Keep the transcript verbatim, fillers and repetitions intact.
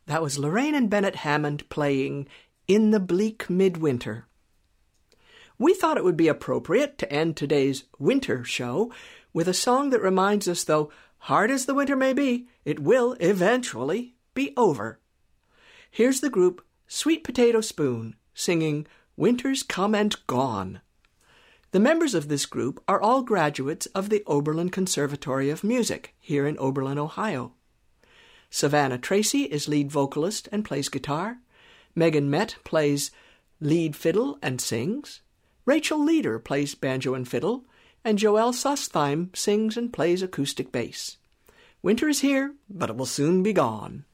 That was Lorraine and Bennett Hammond playing In the Bleak Midwinter. We thought it would be appropriate to end today's winter show with a song that reminds us, though hard as the winter may be, it will eventually be over. Here's the group Sweet Potato Spoon singing Winter's Come and Gone. The members of this group are all graduates of the Oberlin Conservatory of Music here in Oberlin, Ohio. Savannah Tracy is lead vocalist and plays guitar. Megan Met plays lead fiddle and sings. Rachel Leader plays banjo and fiddle. And Joelle Sustheim sings and plays acoustic bass. Winter is here, but it will soon be gone.